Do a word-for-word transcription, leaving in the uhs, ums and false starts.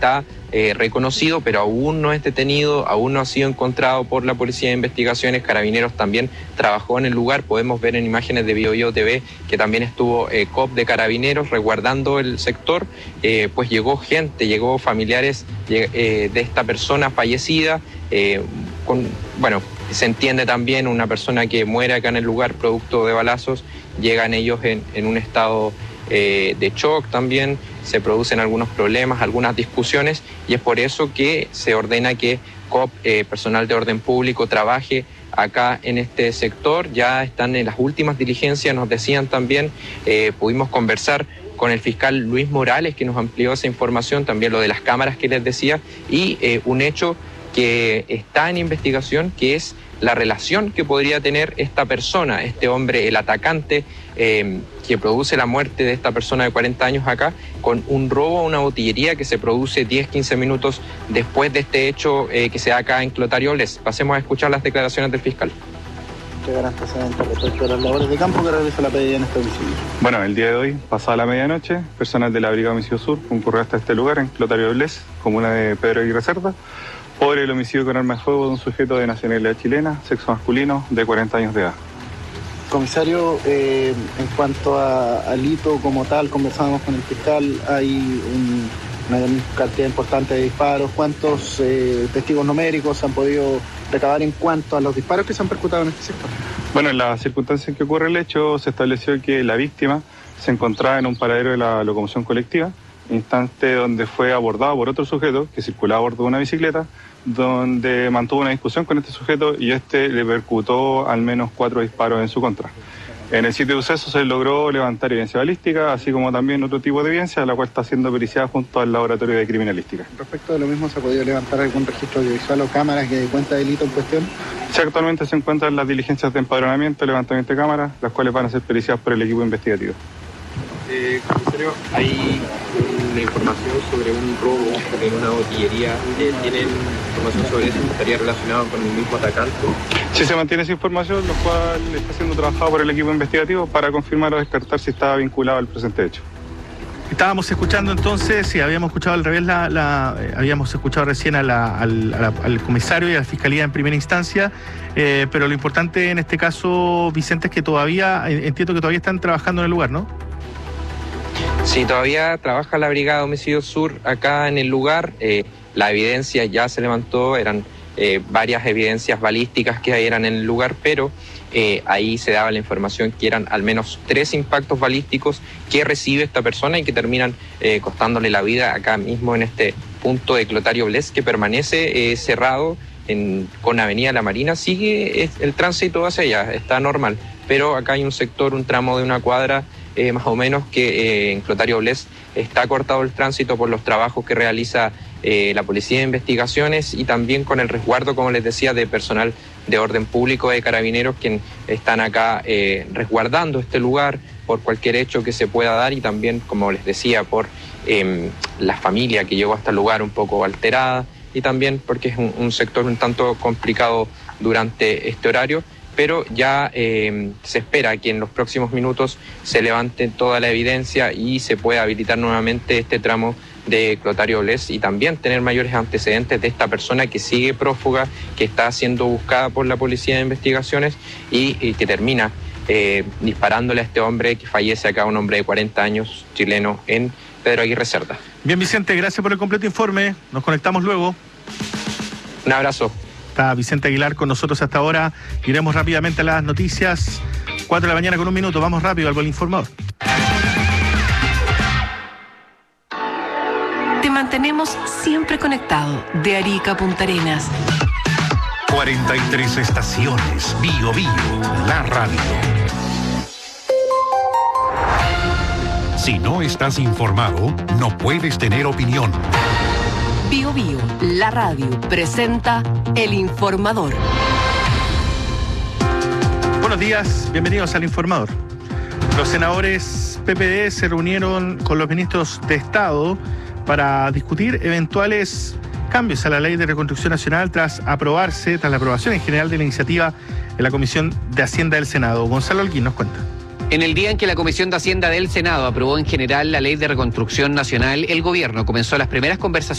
está eh, reconocido, pero aún no es detenido, aún no ha sido encontrado por la Policía de Investigaciones. Carabineros también trabajó en el lugar, podemos ver en imágenes de Bio Bio T V que también estuvo eh, C O P de Carabineros resguardando el sector. Eh, pues llegó gente, llegó familiares eh, de esta persona fallecida, eh, con, bueno, se entiende también una persona que muere acá en el lugar producto de balazos, llegan ellos en, en un estado eh, de shock también, se producen algunos problemas, algunas discusiones, y es por eso que se ordena que C O P, eh, personal de orden público, trabaje acá en este sector. Ya están en las últimas diligencias, nos decían también, eh, pudimos conversar con el fiscal Luis Morales, que nos amplió esa información, también lo de las cámaras que les decía, y eh, un hecho que está en investigación, que es la relación que podría tener esta persona, este hombre, el atacante, eh, que produce la muerte de esta persona de cuarenta años acá, con un robo a una botillería que se produce diez a quince minutos después de este hecho eh, que se da acá en Clotario Bles. Pasemos a escuchar las declaraciones del fiscal. Llegar antecedentes respecto a las labores de campo que realiza la P D I en este domicilio. Bueno, el día de hoy, pasada la medianoche, personal de la Brigada Homicidio Sur concurrió hasta este lugar, en Clotario Bles, comuna de Pedro Aguirre Cerda, por el homicidio con arma de fuego de un sujeto de nacionalidad chilena, sexo masculino, de cuarenta años de edad. Comisario, eh, en cuanto a, al hito como tal, conversábamos con el fiscal, hay un, una cantidad importante de disparos. ¿Cuántos eh, testigos numéricos han podido recabar en cuanto a los disparos que se han percutado en este sector? Bueno, en las circunstancias en que ocurre el hecho, se estableció que la víctima se encontraba en un paradero de la locomoción colectiva, instante donde fue abordado por otro sujeto que circulaba a bordo de una bicicleta, donde mantuvo una discusión con este sujeto y este le percutó al menos cuatro disparos en su contra. En el sitio de suceso se logró levantar evidencia balística, así como también otro tipo de evidencia, la cual está siendo periciada junto al laboratorio de criminalística. Respecto de lo mismo, ¿se ha podido levantar algún registro audiovisual o cámaras que dé cuenta del delito en cuestión? Sí, actualmente se encuentran las diligencias de empadronamiento, levantamiento de cámaras, las cuales van a ser periciadas por el equipo investigativo. Eh, comisario, hay una información sobre un robo en una botillería. ¿Tienen información sobre eso? ¿Estaría relacionado con el mismo atacante? Sí, se mantiene esa información, lo cual está siendo trabajado por el equipo investigativo para confirmar o descartar si está vinculado al presente hecho. Estábamos escuchando entonces, sí, habíamos escuchado al revés, la, la, eh, habíamos escuchado recién a la, al, a la, al comisario y a la fiscalía en primera instancia, eh, pero lo importante en este caso, Vicente, es que todavía, entiendo que todavía están trabajando en el lugar, ¿no? Sí, todavía trabaja la Brigada Homicidio Sur acá en el lugar. Eh, la evidencia ya se levantó, eran eh, varias evidencias balísticas que eran en el lugar, pero eh, ahí se daba la información que eran al menos tres impactos balísticos que recibe esta persona y que terminan eh, costándole la vida acá mismo en este punto de Clotario Bles, que permanece eh, cerrado en, con Avenida La Marina. Sigue el tránsito hacia allá, está normal, pero acá hay un sector, un tramo de una cuadra Eh, más o menos que eh, en Clotario Bles está cortado el tránsito por los trabajos que realiza eh, la Policía de Investigaciones y también con el resguardo, como les decía, de personal de orden público de Carabineros, quienes están acá eh, resguardando este lugar por cualquier hecho que se pueda dar, y también, como les decía, por eh, la familia que llegó hasta el lugar un poco alterada, y también porque es un, un sector un tanto complicado durante este horario. Pero ya eh, se espera que en los próximos minutos se levante toda la evidencia y se pueda habilitar nuevamente este tramo de Clotario Bles y también tener mayores antecedentes de esta persona que sigue prófuga, que está siendo buscada por la Policía de Investigaciones y, y que termina eh, disparándole a este hombre que fallece acá, un hombre de cuarenta años, chileno, en Pedro Aguirre Cerda. Bien, Vicente, gracias por el completo informe. Nos conectamos luego. Un abrazo. Está Vicente Aguilar con nosotros hasta ahora. Iremos rápidamente a las noticias. cuatro de la mañana con un minuto. Vamos rápido al Gol Informador. Te mantenemos siempre conectado de Arica a Punta Arenas. cuarenta y tres estaciones. Bio Bio, la radio. Si no estás informado, no puedes tener opinión. Bio Bio, la radio, presenta El Informador. Buenos días, bienvenidos al Informador. Los senadores P P D se reunieron con los ministros de Estado para discutir eventuales cambios a la Ley de Reconstrucción Nacional tras aprobarse, tras la aprobación en general de la iniciativa en la Comisión de Hacienda del Senado. Gonzalo Holguín nos cuenta. En el día en que la Comisión de Hacienda del Senado aprobó en general la Ley de Reconstrucción Nacional, el gobierno comenzó las primeras conversaciones